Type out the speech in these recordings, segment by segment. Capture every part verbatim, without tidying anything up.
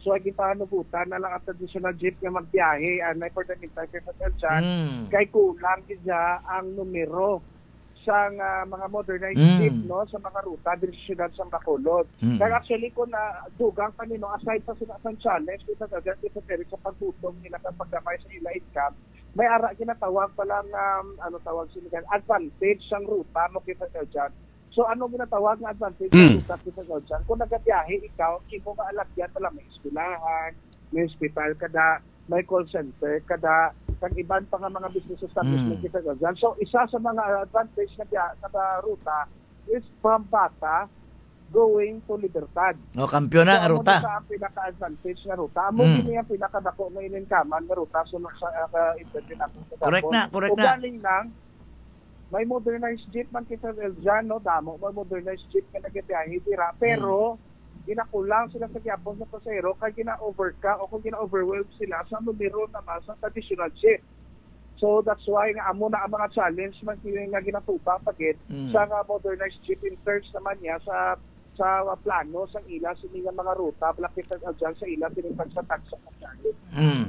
that's why kita nabutan na lang at traditional jeep nga magbiyahe anay for the meantime kay Father Mm. kay kulang gidya ang numero sa uh, mga modernized Mm. jeep no sa mga ruta diri sa siyudad sa Bacolod. Mm. Kaya actually kung na dugang kanino aside pa sila sa challenge kita sa kita sa pagtutong nila sa paggamay sa ila income, may ara ginatawag pa lang um, ano tawag sila advantage sang ruta mo kita dyan. So ano ginatawag nga advantage Mm. sa kita dyan? Kung nagabiyahe ikaw, imo maalagyan pala may eskwelahan, may hospital kada, may call center kada, kang iban pa nga mga business establishment Mm. kita dyan. So isa sa mga advantage na biya, na ruta is from Bata going to Libertad. O, kampiyon na ang ruta. So, ang pinaka-advantage na ruta. Amo Mm. gini ang pinakadako na ininkaman na ruta sunod sa uh, internet natin sa Correct na, correct o, na. galing lang, may modernized jeep man kita dyan, no? Damo, may modernized jeep ka nagbiyahe dira. Pero, Hmm. ginakulang sila sa gyapon sa pasahero, kaya gina-over ka o kung gina-overwhelm sila sa numero naman sa traditional jeep. So, that's why nga amo na ang mga challenge man nga ginatubang pagit Hmm. sa nga modernized jeep in terms naman niya sa sa uh, plano sa ila sa mga ruta, blakit dyan sa ila, pinipag sa taxa ng challenge. Mm.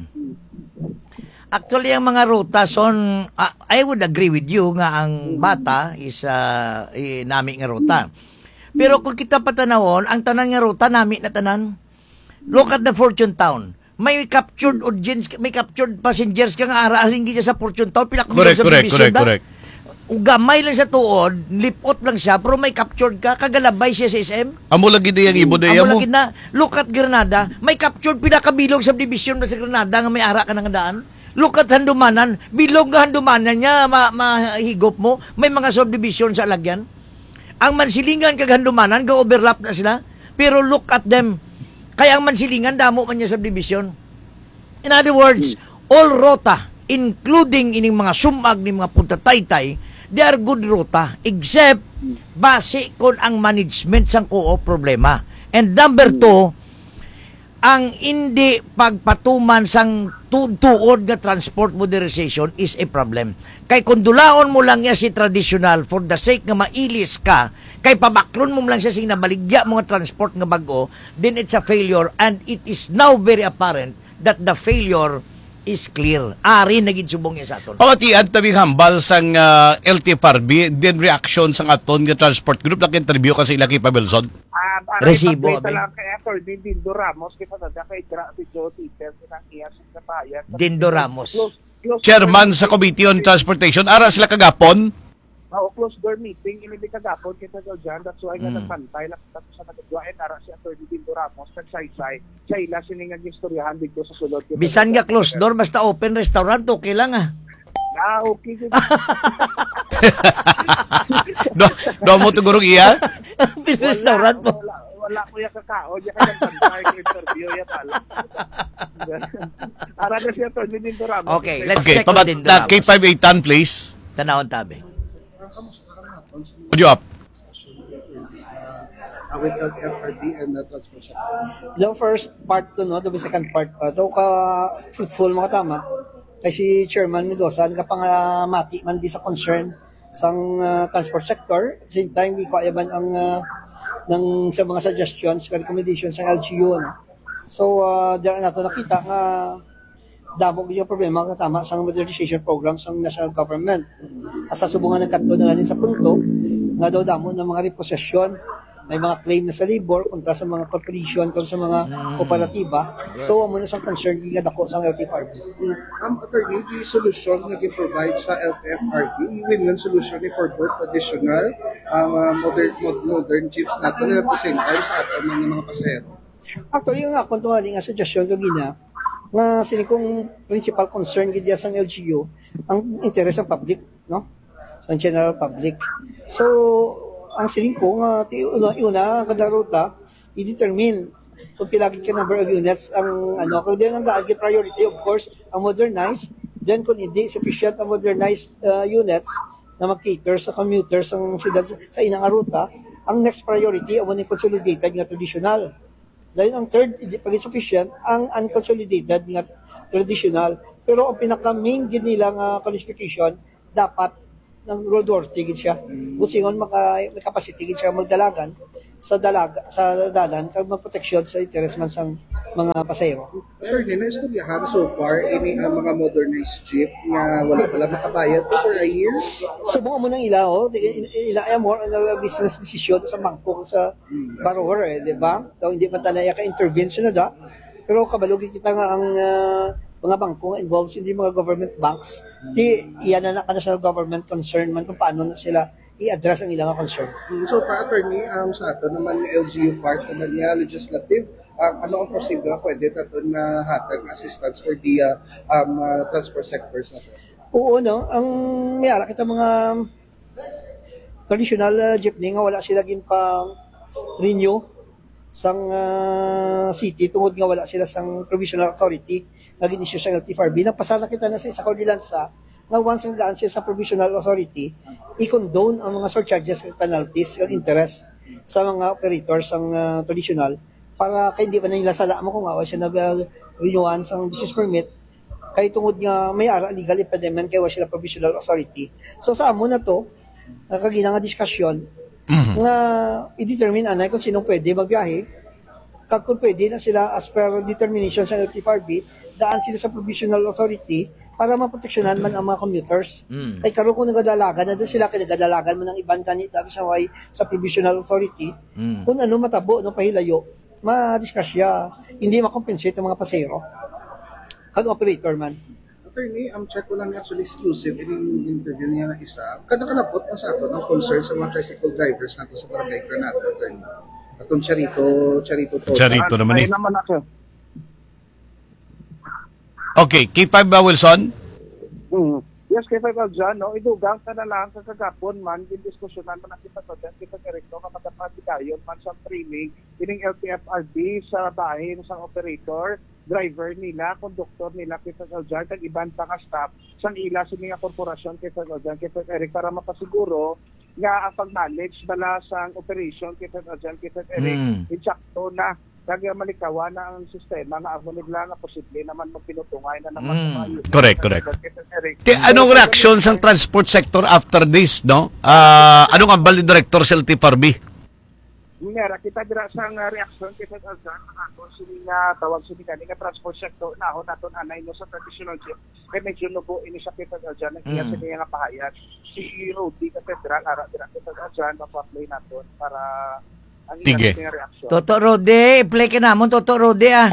Actually, ang mga ruta son, uh, I would agree with you nga ang Bata is uh, eh, nami nga ruta. Pero kung kita patanawon, ang tanan nga ruta nami na tanan. Look at the Fortune Town. May captured audience, may captured passengers ka nga araalin gid sa Fortune Town, pila ka Correct, sa correct, division correct, da. correct. Ugamay lang sa tuod, lipot lang siya, pero may captured ka, kagalabay siya sa S M. Amo lagi di ang ibo di Amo mo. lagi na, look at Granada, may captured pila ka bilog subdivision na sa Granada nga may ara ka ng daan. Look at Handumanan, bilog nga Handumanan niya, ma mahigop mo, may mga subdivision sa alagyan. Ang Mansilingan kag Handumanan, ga-overlap na sila. Pero look at them. Kaya ang Mansilingan, damo man niya subdivision. In other words, all rota, including ining mga sumag ni mga punta taytay, they are good ruta, except base kon ang management sang ko problema. And number two, ang hindi pagpatuman sang tuod nga transport modernization is a problem. Kay kung dulaon mo lang niya si traditional for the sake nga mailis ka, kay pabakron mo lang siya sing nabaligya mga transport nga bago, then it's a failure, and it is now very apparent that the failure is clear. Ari naging subong niya sa aton. Pangatiad tabi hambal sang uh, L T F R B, then reaction sang aton nga transport group, lang interview ka sa ila kay Pabelson. Um, Resibo, Resibo. Lang kay Atty. Dindo Ramos, kay Patada, kay Grabe Joe Titer, sinang iya sa bayan. Dindo Ramos. Close, close Chairman sa Committee on Transportation, ara sila kagapon. Oo, close door meeting, ilibig kagapon, kita daw dyan, that's why nga Mm. nagpantay, lakita sa nagagawa, and ara si Atty. Dindo Ramos, nagsaysay, sa ila siningag istoryahan dito sa sulod. Bisan nga closed door, basta open restaurant, okay lang ah. Ah, okay. do, do mo tugurog iya? Open restaurant mo. Wala, wala ko yung kakao, yung kanyang pantay, yung interview, yung pala. Ara na si Atty. Dindo Ramos. Okay, let's Okay, check on Dindo pabat K Ramos. five eight tan please. Tanawon tabi. Would you up? uh, with L T F R B and the transport sector. The first part to, no, the second part pa, ito ka fruitful mga tama, kay si Chairman Mendoza, nagkapangamati man di sa concern sang uh, transport sector, at the same time, di ko ayaban ang uh, ng, sa mga suggestions, recommendations sa L G U, no? So, uh, dyan nato nakita nga damo yung problema katama sa modernization program sa national government. Asa subungan ng kanto na ganin sa punto, nga daw damo ng mga repossession, may mga claim na sa labor kontra sa mga corporation, kontra sa mga kooperatiba. So, amo na sa concern nga dako sa L T F R B. Ang attorney, the solution na provide sa L T F R B, win-win solution ni for both additional um, uh, modern, modern chips natin na at the same time sa ating mga mga pasahero. Actually, yung nga, kung tungali nga suggestion ko gina, nga sini kong principal concern gidya sa L G U, ang interest ng public, no? Sa general public. So, ang siling ko nga, una, una kada ruta, i-determine kung pilagin ka number of units, ang ano, kung din ang gaagi priority, of course, ang modernized, then kung hindi sufficient ang modernized uh, units na mag-cater sa commuters ang siyudad sa inang ruta, ang next priority, ang ni consolidated nga traditional. Dahil ang third, hindi pa sufficient, ang unconsolidated nga traditional. Pero ang pinaka-main din nilang uh, qualification, dapat ng roadworthy gid siya. Busingon maka may capacity gid siya magdalagan sa dalaga sa dalan kag magproteksyon sa interes man sang mga pasahero. Attorney, na-istoryahan so far ini ang mga modernized jeep nga wala pala makabayad for a year. Subukan mo ng ila, oh. Ila ay more on a business decision sa mangkong sa borrower, eh, di ba? Daw hindi man tanaya ka-intervene sila da. Pero kabalugi kita nga ang uh, mga bangko nga involved hindi mga government banks. Di, iyan na na ka na sa government concern man kung paano na sila i-address ang ilang concern. Mm, So, para attorney, um, sa ato naman ni L G U part naman niya, legislative, um, ano ang posible pwede nato na hatag assistance for the uh, um, uh, transport sectors na to? Oo, no? Ang may ara kita mga traditional uh, jeepney nga wala sila gin pa renew sang uh, city tungod nga wala sila sang provisional authority nga ginisyu sa L T F R B. Napasala kita na sa isa ordinansa nga once ang daan siya sa provisional authority, i-condone ang mga surcharges at penalties at interest sa mga operators ng uh, traditional para kay hindi pa na nila sala mo kung awa siya na uh, renewal sang business permit kay tungod nga may ara legal impediment kay wa sila provisional authority. So sa amo na to, nakagina nga diskusyon nga i-determine anay kung sinong pwede magbiyahe kag kung pwede na sila as per determination sa L T F R B daan sila sa provisional authority para maproteksyonan man ang mga commuters. Mm. Ay karon kung nagadalagan na doon sila kay nagadalagan man ng ibang kanit dapat sa way sa provisional authority Mm. kung ano matabo no pahilayo ma-discuss siya hindi makompensate ang mga pasahero kag operator man. Attorney, ang check ko lang actually exclusive in interview niya na isa. Kada kalapot na sa ato ng concern sa mga tricycle drivers nato sa Barangay Granada, attorney. Atong Charito, Charito to. Charito naman eh. Ayun naman ako. Okay, K five ba, Wilson? Mm. Yes, kay Five Aljan, no, idugang ka na lang sa kagapon man, yung diskusyonan man natin sa to, kita direkto nga magkapagdayon man sa training, ining L T F R B sa bahin sa operator, driver nila, konduktor nila, kay Five Aljan, kag iban pa ka staff, sang ila sa mga korporasyon kay Five Aljan, kay Five Eric, para mapasiguro nga ang pag-manage bala sang operation kay Five Aljan, kay Five Eric, Mm. insakto na kaya malikawa na ang sistema nga ako nila nga posible naman magpinutungay na naman Mm. sa mga unit. Correct, correct. Eric. Ti, anong reaction sa transport sector after this, no? Ah, anong ang bali director sa L T F R B? Nga, kita dira sa nga reaksyon kita sa Aljan, ako sini nga tawag sini kani nga transport sector na ako naton anay no sa traditional jeep. Kay medyo nubo ini sa kita sa Aljan, kaya Mm. sini nga pahayag. Si Rodi ka federal ara dira kita sa Aljan pa-play naton para ang Sige. ilang reaksyon. Toto Rode, play ka namon Toto Rode ah.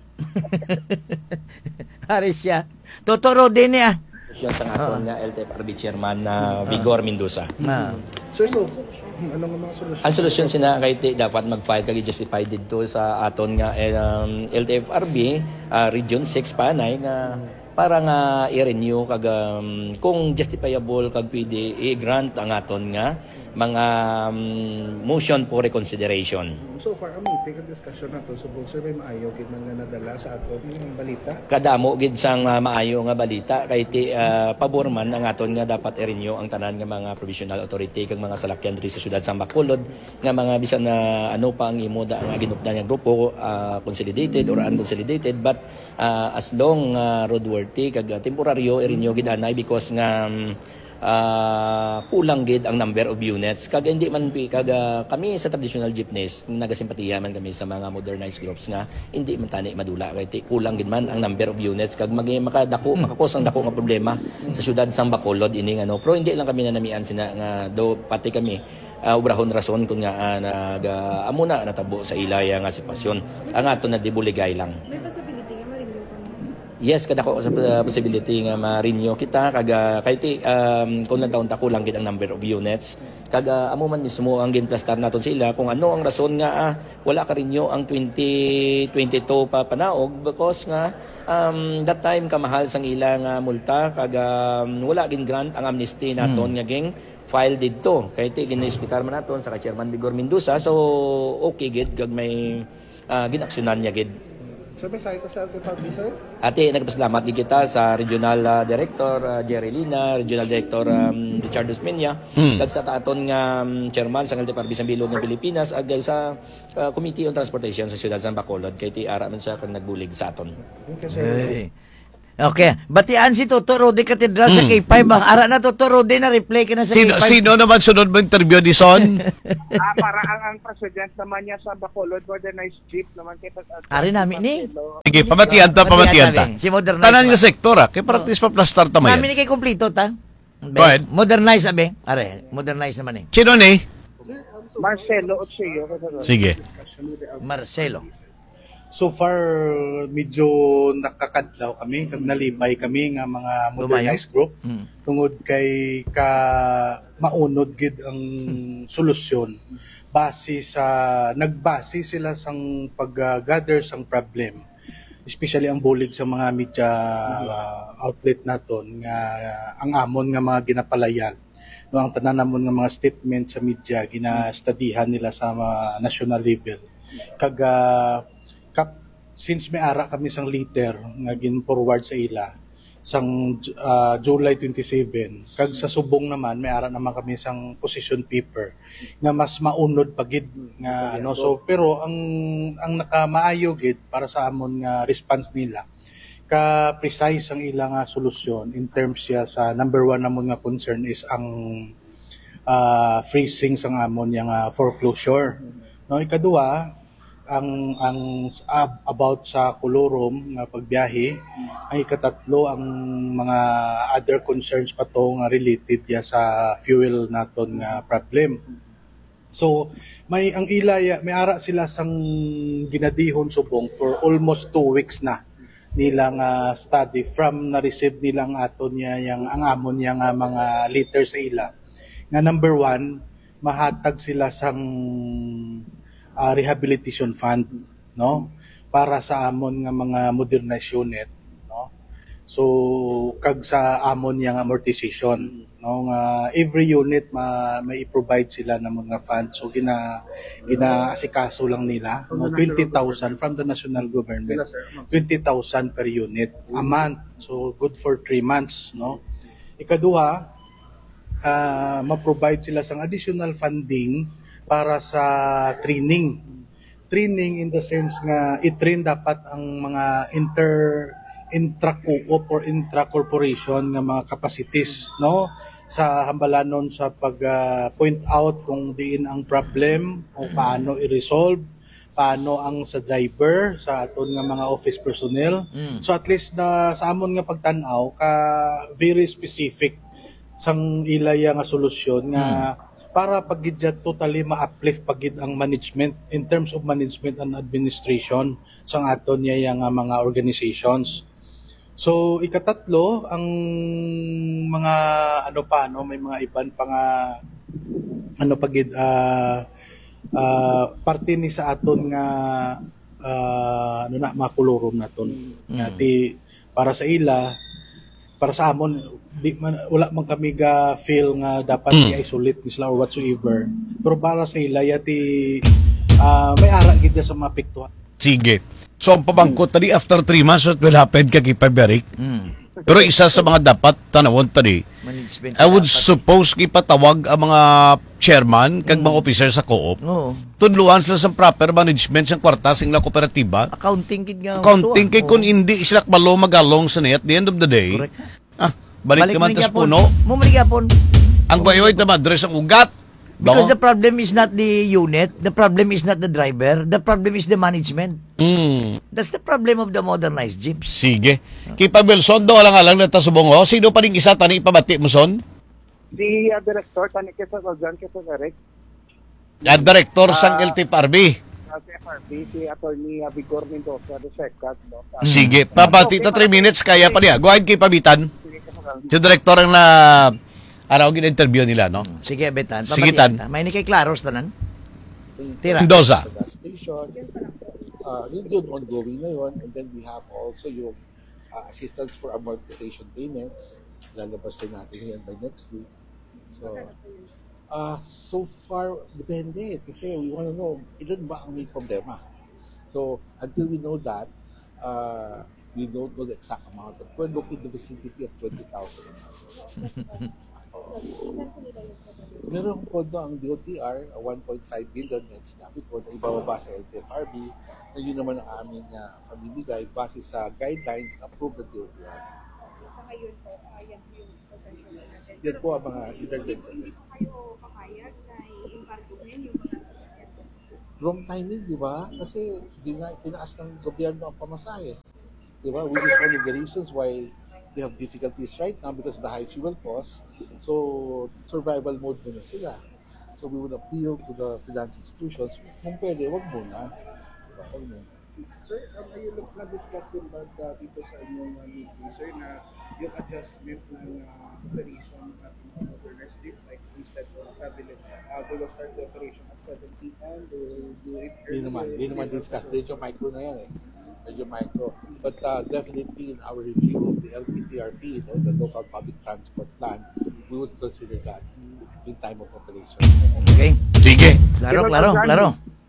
Haris siya. Toto Rode ni ah. Siya sa aton nga L T F R B chairman na Vigor Mendoza. Na. So, so, ano nga mga solusyon? Ang solusyon sina kay ti dapat mag-file kag justified dito sa aton nga um, L T F R B uh, Region six panay nga para nga i-renew kag um, kung justifiable kag pwede i-grant ang aton nga mga um, motion for reconsideration. So far, ang meeting at discussion na to, so sir, may maayaw kid man nga nadala sa ato ng balita. Kadamo gid sang uh, maayo nga balita kay ti uh, pabor man ang aton nga dapat i-renew ang tanan nga mga provisional authority kag mga salakyan diri sa syudad sa Bacolod nga mga bisan na ano pa ang imo da nga ginupdan nga grupo uh, consolidated or unconsolidated but uh, as long uh, roadworthy kag uh, temporaryo i-renew gid anay because nga um, uh, kulang gid ang number of units kag hindi man pi kag uh, kami sa traditional jeepneys nagasimpatiya man kami sa mga modernized groups nga hindi man tani madula kay ti kulang gid man ang number of units kag magi makadako makakos ang dako nga problema sa syudad sa Bacolod ining ano pero hindi lang kami nanamian sina nga do pati kami uh, ubrahon rason kun nga uh, nag uh, amo na natabo sa ilaya nga sitwasyon ang ato na dibuligay lang. Yes, kada ko sa uh, possibility nga ma-renew kita kag uh, kay ti um, kung nagtaon ta kulang gid ang number of units kag uh, amo man mismo ang ginplastar naton sila kung ano ang rason nga uh, wala ka renew ang twenty twenty-two pa panaog because nga um, that time kamahal sang ila nga multa kag um, wala gin grant ang amnesty naton hmm. nga ging file didto kay ti ginaspikar man naton sa Chairman Vigor Mendoza so okay gid kag may uh, ginaksyonan niya gid. Sir, may sakit sa L T F R B, sir? Ate, nagpasalamat din kita sa Regional uh, Director uh, Jerry Lina, Regional Director um, Richard Osmeña, mm. kag sa aton nga um, chairman sa L T F R B sa Bilog ng Pilipinas, ag sa uh, Committee on Transportation sa Siyudad San Bacolod, kay ti ara man siya kag nagbulig sa aton. Okay, sir. Hey. Okay. Batian si Toto Rode Cathedral sa Mm. K five. Ba? Ara na Toto Rode na replay ka na sa Sino, K five. sino naman sunod mo interview ni Son? Ah, para ang, ang president naman niya sa Bacolod modernized jeep naman kay Ari namin ni. Sige, pamatian ta, pamatian ta. Si modernize. Tanan nga sektor ah. Kaya practice pa plastar ta Namin mayan. ni kay kompleto ta. Go ahead. Modernize abe. Are, modernize naman eh. Sino ni? Marcelo Ochoa. Sige. Marcelo. So far, medyo nakakadlaw kami, kag nalibay kami nga mga modernized group Hmm. tungod kay ka maunod gid ang solusyon base sa nagbase sila sang pag-gather sang problem, especially ang bulig sa mga media uh, outlet naton nga uh, ang amon nga mga ginapalayan no ang tanan namon nga mga statement sa media ginastudihan nila sa mga national level kag uh, kap, since may ara kami sang letter nga gin forward sa ila sang uh, July twenty-seven kag sa subong naman may ara naman kami sang position paper nga mas maunod pagid nga ano so pero ang ang nakamaayo gid para sa amon nga response nila ka precise ang ilang nga solusyon in terms siya sa number one namon nga concern is ang uh, freezing sang amon yang uh, foreclosure no ikaduha ang ang uh, about sa kolorom nga pagbiyahe ang ikatatlo ang mga other concerns pa to nga related ya sa fuel naton nga problem so may ang ilaya may ara sila sang ginadihon subong for almost two weeks na nilang uh, study from na-receive nilang aton niya yang ang amon niya nga mga letter sa ila nga number one mahatag sila sang uh, rehabilitation fund no para sa amon nga mga modernized unit no so kag sa amon yang amortization no nga every unit ma may i-provide sila ng mga fund so gina ginaasikaso lang nila no twenty thousand from the national government twenty thousand per unit a month so good for three months no ikaduha uh, ma-provide sila sang additional funding para sa training. Training in the sense nga i-train dapat ang mga inter intra-co-op or intra-corporation nga mga capacities no sa hambalanon sa pag uh, point out kung diin ang problem o paano i-resolve paano ang sa driver sa aton nga mga office personnel mm. so at least na sa amon nga pagtan-aw ka very specific sang ilaya nga solusyon nga mm. para pagidya totally ma-uplift pagid ang management in terms of management and administration sang aton niya nga mga organizations. So ikatatlo ang mga ano pa no may mga iban pa nga ano pagid uh, uh, parte ni sa aton nga uh, ano na makulurom naton mm. nga ti para sa ila para sa amon di man, wala man kami ga feel nga dapat mm. i-isolate misla or whatsoever pero para sa ila yati uh, may ara gid sa mapektuhan. Sige. So ang pabangkot tadi after three months what will happen kay Paberic? Mm. Pero isa sa mga dapat tanawon tadi Management. I would suppose ipatawag ang mga chairman kag mga officer sa co-op. Oo. Tudluan sila sa proper management sa kwarta sing la kooperatiba. Accounting kid nga. Counting kay gusto, ah. kung hindi sila malo magalong sa at the end of the day. Correct. Ah, balik, naman tas puno. Mumaligapon. Ang bayoy na madres ang ugat. Because No? the problem is not the unit, the problem is not the driver, the problem is the management. Mm, That's the problem of the modernized jeeps. sige. Kipa Wilson, do alang-alang na tasubongo. Sino pa rin isa tani ipabati mo son? Si uh, Director Tani Kesa Golgan Kesa Garek, At director Ah. sang L T F R B. uh, si F R B, si Atty. Vigor Mendoza, the second. No? Uh, Sige, papati ta three minutes kaya pa niya. Go ahead kay pabitan. Sige, Kesa Golgan. Si director ang na araw gin-interview nila, no? Sige, Betan. Sige, Pabatian Tan. ta. May ni kay Claros tanan. Tira. Mendoza. gas station. Uh, yun yun, ongoing na yun. And then we have also yung uh, assistance for amortization payments. Lalabas din natin yan by next week. So, uh, so far, depende. Kasi we want to know, ilan ba ang may problema? So, until we know that, uh, we don't know the exact amount. But we're looking in the vicinity of twenty thousand. Meron pondo ang D O T R, uh, one point five billion, yan sinabi ko, na ibababa sa L T F R B, na yun naman ang aming uh, pamimigay base sa guidelines approved ng D O T R. Sa ngayon po, uh, yan po yung potential natin. Yan po ang mga intervention. Hindi pa kayo papayag na i-embargo ngayon yung mga sasakyan? Wrong timing, di ba? Kasi di nga tinaas ng gobyerno ang pamasahe. Di ba? Which is one of the reasons why they have difficulties right now because of the high fuel costs. So, survival mode muna sila. So, we would appeal to the finance institutions. Kung pwede, wag muna. Diba? Wag muna. Sir, um, ayun look na-discuss din ba uh, dito sa inyong uh, meeting, sir, na yung adjustment ng uh, operation ng ating mga modernized jeep, like instead of cabinet, uh, they will start the operation at seven p m They will do it Hindi naman, hindi naman discuss. Medyo micro na yan eh. Medyo micro. But uh, definitely in our review of the L P T R P, no, the Local Public Transport Plan, we would consider that in time of operation. Okay. Sige. Klaro, klaro, klaro.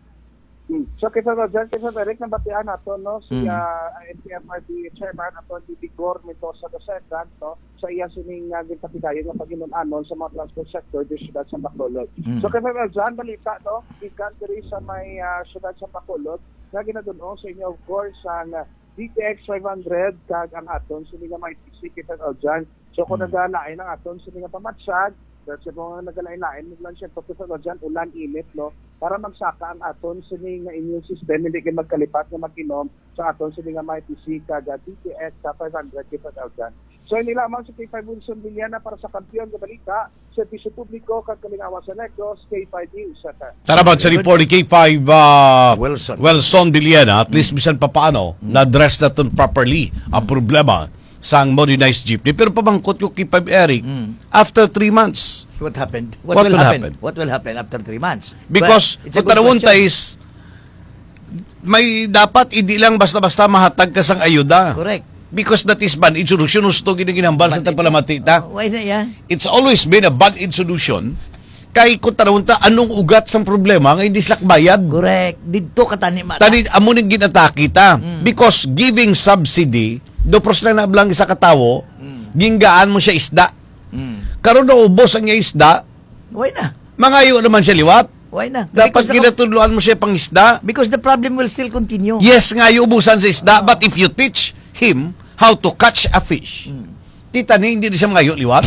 Hmm. So, kaysa na dyan, kaysa direct na batian nato, no, si Mm. uh, N T F R D Chairman ato di Vigor Mendoza the second, no, sa iya sining uh, gintapitayon nga paginon-anon sa mga transport sector di siyudad sa Bacolod. Mm. So, kaysa na dyan, balita, no, ikan diri sa may uh, siyudad sa Bacolod, na ginaduno sa inyo, of course, ang uh, D T X five hundred kag ang aton sini nga may T C kita dyan. So, kung Mm. nagalain ang aton sini nga pamatsag, kasi mga nagalain-lain, maglan siya pagkasa na dyan, ulan, init, no? Para magsaka ang aton sini nga immune system, hindi kayo magkalipat na mag-inom sa aton sini nga may T C kaga T T X sa five hundred kita dyan. So, hindi lamang si K five Wilson Villana para sa kampiyon ng balita, Servisyo Publiko, kag Kalingawa sa Negros, K five News. At, uh, Salamat sa report ni K five uh, Wilson. Wilson Villena. At least bisan pa paano, na-address na ito properly ang problema sa modernized jeepney. Pero pamangkot ko kay five Eric, after three months, What happened? What will happen? What will happen after three months? because Well, it's a kung good tanawunta question. is, may dapat hindi lang basta-basta mahatag ka sang ayuda. Correct. Because that is band-aid solution. Gusto ginaginambal sa tagpalamatita. Oh, why na yan? It's always been a band-aid solution. Kay kung tanawunta, anong ugat sang problema nga hindi sila bayad? Correct. Dito katani mata. Tani amo ning ginataki ta because giving subsidy do pros lang na ablang sa katawo ginggaan mo siya isda Mm. karon na ubos ang iya isda Why na? mangayo naman siya liwat Why na? dapat Because the- ginatudloan mo siya pang isda. Because the problem will still continue. Yes ngayo ubusan sa isda but if you teach him how to catch a fish tita ni hindi siya mangayo liwat.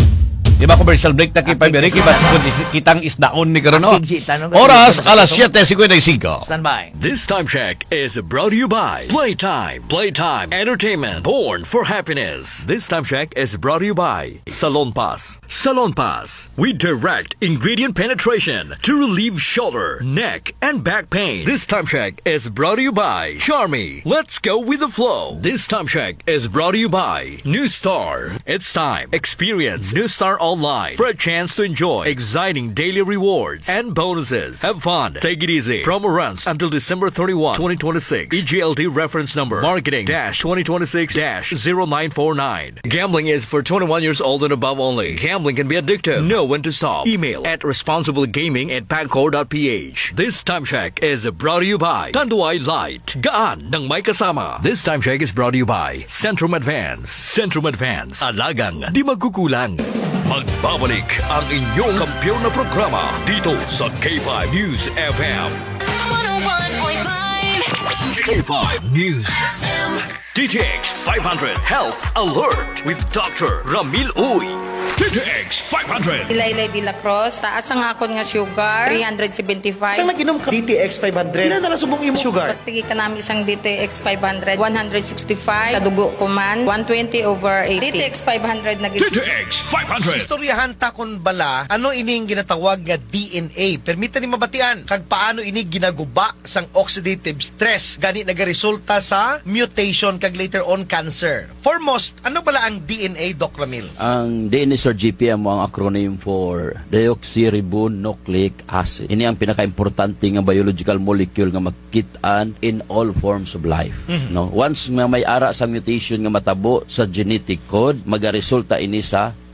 Di ba commercial break na kay Paberi kibat kitang isdaon ni karon no? Akig sita, no? Oras alas seven fifty-five. Stand by. This time check is brought to you by Playtime. Playtime Entertainment. Born for happiness. This time check is brought to you by Salon Pass. Salon Pass. With direct ingredient penetration to relieve shoulder, neck, and back pain. This time check is brought to you by Charmy. Let's go with the flow. This time check is brought to you by New Star. It's time. Experience New Star online for a chance to enjoy exciting daily rewards and bonuses. Have fun. Take it easy. Promo runs until December thirty-first, twenty twenty-six. E G L T reference number marketing dash twenty twenty-six dash zero nine four nine. Gambling is for twenty-one years old and above only. Gambling can be addictive. Know when to stop. Email at responsiblegaming at pagcor dot p h. This time check is brought to you by Tanduay Light. Gaan ng may kasama. This time check is brought to you by Centrum Advance. Centrum Advance. Alagang di magkukulang. Magbabalik ang inyong kampiyon na programa dito sa K five News F M. one oh one point five K five News F M. D T X five hundred Health Alert with Doctor Ramil Uy. D T X five hundred. Ilaylay de la Cruz, taas ang akon nga sugar, three seventy-five. Saan nag-inom ka? D T X five hundred. Ilan na nasubong imo sugar? Pagtigi ka namin isang D T X five hundred, one sixty-five. Sa dugo ko man, one twenty over eighty. D T X five hundred nag- D T X five hundred. Istoryahan ta kon bala, ano ining ginatawag nga D N A? Permita ni mabatian, kag paano ini ginaguba sang oxidative stress, gani nagaresulta sa mutation kag later on cancer. Foremost, ano bala ang D N A, Doc Ramil? Ang D N A, Sir G P, mo ang acronym for deoxyribonucleic acid. Ini ang pinaka-importante nga biological molecule nga makit-an in all forms of life. Mm-hmm. No, once nga may ara sa mutation nga matabo sa genetic code, magaresulta ini sa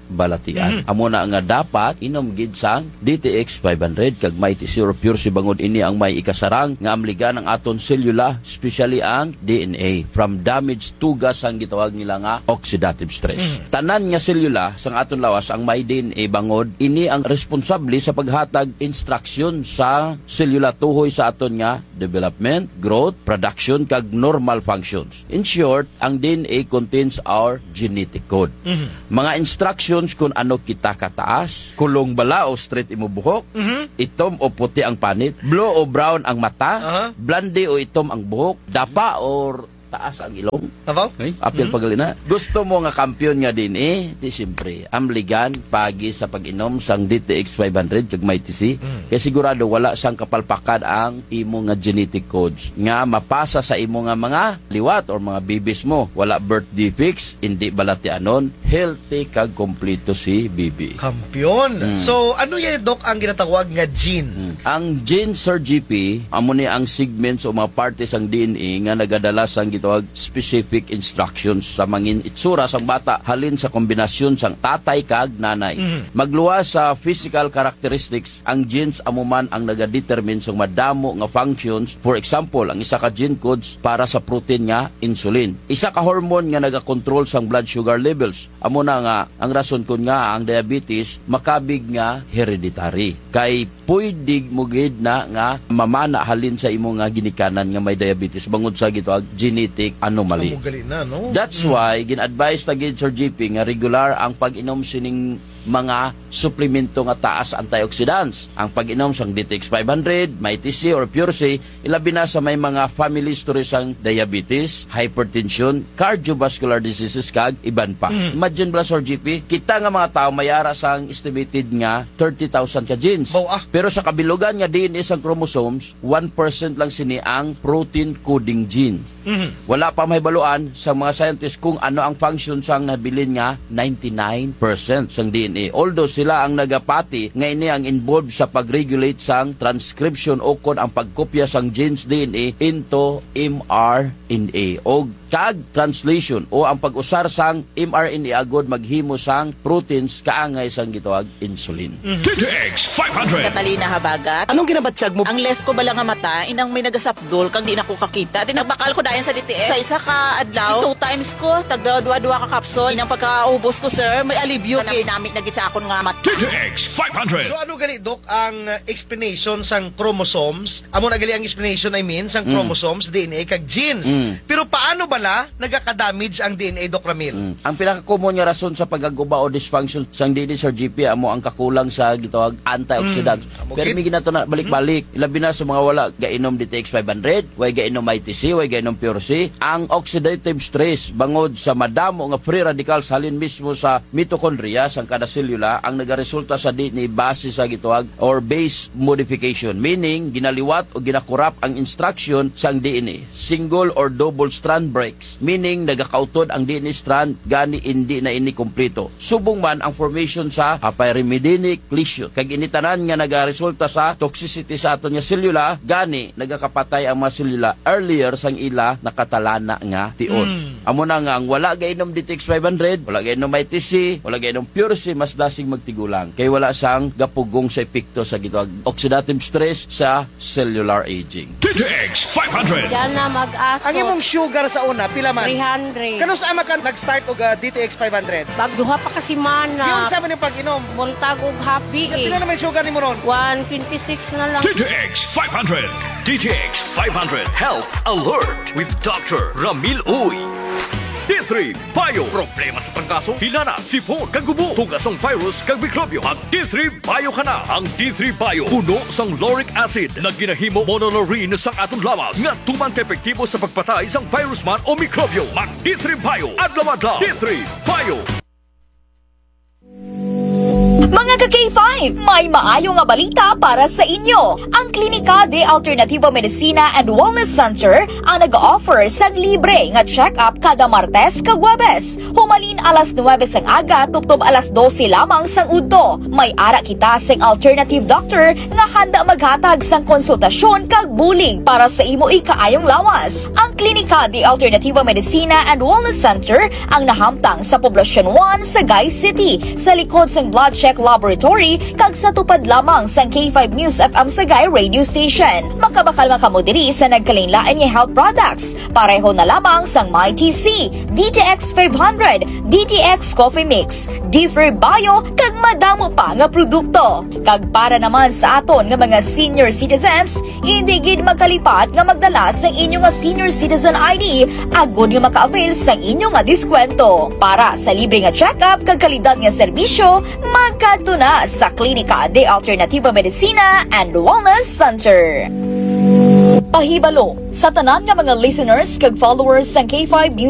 balatian. Amo na nga dapat inom gid sang D T X five hundred kag Mighty Zero Pure si bangod ini ang may ikasarang nga amligan ang aton selula, especially ang D N A from damaged tugas ang gitawag nila nga oxidative stress. Tanan nga selula sang aton lawas ang may D N A bangod ini ang responsable sa paghatag instruction sa selula tuhoy sa aton nga development, growth, production kag normal functions. In short, ang D N A contains our genetic code. Mhm. Mga instructions kung ano kita kataas, kulong bala o straight imo buhok, Mhm. itom o puti ang panit, blue o brown ang mata, Aha. blonde o itom ang buhok, dapa or taas ang ilong. Abaw? Okay? Apil Mhm. pagalina. Gusto mo nga kampiyon nga din eh, di siyempre, amligan pagi sa pag-inom sang D T X five hundred kag Mighty C. Mm. Kaya sigurado wala sang kapalpakan ang imo nga genetic codes nga mapasa sa imo nga mga liwat or mga babies mo. Wala birth defects, hindi balatianon, healthy kag kompleto si baby. Kampiyon. Mm. So, ano yan, Doc, ang ginatawag nga gene? Ang gene, Sir G P, amo ni ang segments o mga partes ang D N A nga nagadala sang gitawag specific instructions sa mangin itsura sang bata halin sa kombinasyon sang tatay kag nanay. Mhm. Magluwas sa physical characteristics, ang genes amo man ang nagadetermine sang madamo nga functions. For example, ang isa ka gene codes para sa protein nga insulin. Isa ka hormone nga nagakontrol sang blood sugar levels. Amo na nga ang rason kun nga ang diabetes makabig nga hereditary. Kay pwede mo gid na nga mamana halin sa imo nga ginikanan nga may diabetes bangod sa gitawag genetic anomaly. Kamugali na, no? That's why gin-advise ta gid Sir G P nga regular ang pag-inom sining mga suplemento nga taas antioxidants. Ang pag-inom sang D T X five hundred, Mighty C or Pure C, ilabi na sa may mga family history sang diabetes, hypertension, cardiovascular diseases kag iban pa. Mm. Imagine bala Sir G P, kita nga mga tao mayara sang estimated nga thirty thousand ka genes. Baw, ah. Pero sa kabilugan nga D N A sang chromosomes, one percent lang sini ang protein coding gene. Mhm. Wala pa mahibaluan sa mga scientists kung ano ang function sang nabilin nga ninety-nine percent sang D N A. Although sila ang nagapati nga ini ang involved sa pag-regulate sang transcription o kon ang pagkopya sang genes D N A into M R N A o kag translation o ang pag-usar sang M R N A agod maghimo sang proteins kaangay sang gitawag insulin. D T X five hundred. Catalina Habagat. Anong ginabatsyag mo? Ang left ko bala nga mata, inang may nagasapdol kang di na ko kakita. Tinagbakal ko dayan sa D T X. Sa isa ka adlaw, two times ko, tagdawa-dua ka kapsol. Inang pagkaubos ko, sir, may alibyo. Kanang dinamit na git sa akon nga mata. D T X five hundred. So ano gali, Doc, ang uh, explanation sang chromosomes? Amo na gali ang explanation, I mean, sang Mm. chromosomes, D N A, kag genes. Mm. Pero paano bala nagaka-damage ang D N A, Doc Ramil? Mm. Ang pinaka-common nga rason sa pagaguba o dysfunction sang D N A Sir G P amo ang kakulang sa gitawag antioxidants. Mm. Amo Pero gid. may ginato na balik-balik. Ilabi na sa mga wala gainom D T X five hundred, way gainom Mighty C, way gainom Pure C. Ang oxidative stress bangod sa madamo nga free radicals halin mismo sa mitochondria sang kada selula ang nagaresulta sa D N A base sa gitawag or base modification, meaning ginaliwat o ginakurap ang instruction sang D N A. Single or double strand breaks, meaning nagakautod ang D N A strand gani hindi na ini kompleto. Subong man ang formation sa pyrimidinic lesion. Kag initanan nga nagaresulta sa toxicity sa aton nga selula, gani nagakapatay ang mga selula earlier sang ila nakatalana nga tion. Mm. Amo na nga ang wala gainom D T X five hundred, wala gainom Mighty C, wala gainom Pure C, mas dasig magtigulang. Kay wala sang gapugong sa epekto sa gitawag oxidative stress sa cellular aging. D T X five hundred. Diyan na mag-aso. Ang imong sugar sa una, pila man? three hundred. Kano sa ama ka nag-start og uh, D T X five hundred? Bagduha pa kasi Yung mana. sa man yung pag-inom. Buntag og happy eh. Pila naman sugar ni mo ron? one twenty-six na lang. D T X five hundred. D T X five hundred Health Alert with Doctor Ramil Uy. D three Bio. Problema sa trangkaso, hinana, sipon, kagubo, tugasong virus, kag mikrobyo. Ang D three Bio ka na. Ang D three Bio, puno sang lauric acid na ginahimo monolaurin sang atong lawas nga tuman ka epektibo sa pagpatay sang virus man o mikrobyo. Mag D three Bio. Adlaw-adlaw. D three Bio. Mga ka-K five, may maayo nga balita para sa inyo. Ang Klinika de Alternativo Medicina and Wellness Center ang nag-offer sa libre nga check-up kada Martes kag Huwebes. Humalin alas nuwebe sang aga tubtob alas dose lamang sang udto. May ara kita sang alternative doctor nga handa maghatag sang konsultasyon kag bulig para sa imo ikaayong lawas. Ang Klinika de Alternativo Medicina and Wellness Center ang nahamtang sa Poblacion one, Sagay City, sa likod sang Blood Check Laboratory kag sa tupad lamang sang K five News F M Sagay radio station. Makabakal makamudiri sa nagkalain-lain nga health products. Pareho na lamang sang MyTC, D T X five hundred, D T X Coffee Mix, D three Bio kag madamo pa nga produkto. Kag para naman sa aton nga mga senior citizens, hindi gid magkalipat nga magdala sang inyo nga senior citizen I D agud nga maka-avail sang inyo nga diskwento. Para sa libre nga check-up kag kalidad nga serbisyo, magkadto na sa Klinika de Alternativo Medicina and Wellness Center. Pahibalo sa tanan nga mga listeners kag followers sang K five News